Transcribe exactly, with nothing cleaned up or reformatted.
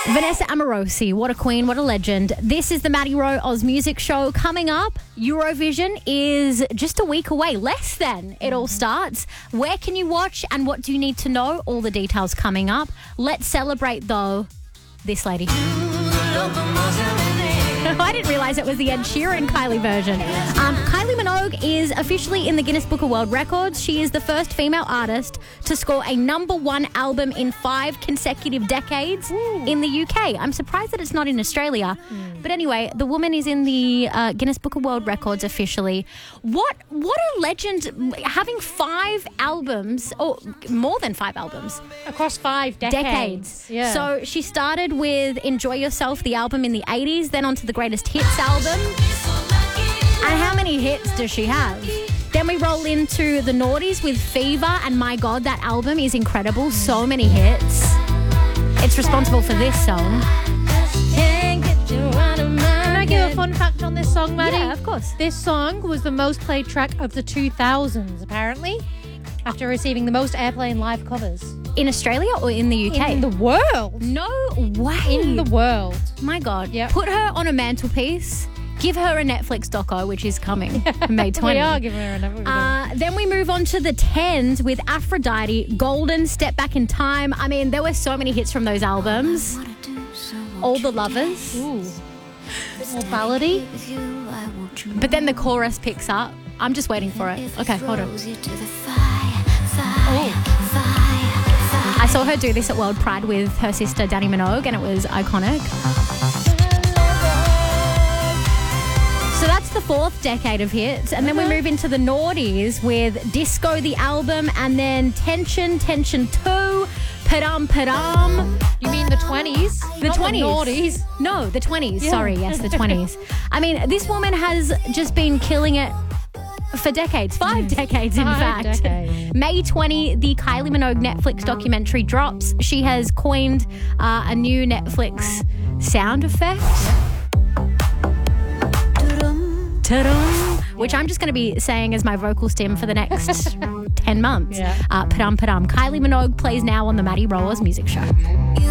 Vanessa Amorosi, what a queen, what a legend. This is the Maddie Rowe Oz Music Show. Coming up, Eurovision is just a week away, less than it all starts. Where can you watch and what do you need to know? All the details coming up. Let's celebrate, though, this lady. I didn't realise it was the Ed Sheeran Kylie version. Um, Kylie Minogue is officially in the Guinness Book of World Records. She is the first female artist to score a number one album in five consecutive decades Ooh. in the U K. I'm surprised that it's not in Australia. Mm. But anyway, the woman is in the uh, Guinness Book of World Records officially. What what a legend, having five albums, or more than five albums. Across five decades. Decades. Yeah. So she started with Enjoy Yourself, the album in the eighties, then onto the Greatest Hits album. And how many hits does she have? Then we roll into the noughties with Fever, and my God, that album is incredible. So many hits. It's responsible for this song. Can I give a fun fact on this song, Maddie? Yeah, of course. This song was the most played track of the two thousands, apparently, after receiving the most airplay in live covers. In Australia or in the U K? In the world. No way. In the world. My God. Yep. Put her on a mantelpiece. Give her a Netflix doco, which is coming May twentieth. We are giving her a Netflix uh, Then we move on to the tens with Aphrodite, Golden, Step Back in Time. I mean, there were so many hits from those albums. All the Lovers. Ooh. More ballady. But then the chorus picks up. I'm just waiting for it. Okay, hold on. Oh. I saw her do this at World Pride with her sister Dannii Minogue, and it was iconic. So that's the fourth decade of hits. And then we move into the noughties with Disco, the album, and then Tension, Tension two, Padam Padam. You mean the twenties? The Not twenties. The noughties. No, the twenties. Yeah. Sorry, yes, the twenties. I mean, this woman has just been killing it for decades, five mm. decades in five fact. Decades. May twentieth, the Kylie Minogue Netflix documentary drops. She has coined uh, a new Netflix sound effect. Ta-dum, which I'm just going to be saying as my vocal stim for the next ten months. Yeah. Uh, padam padam. Kylie Minogue plays now on the Maddie Rowe Oz Music Show.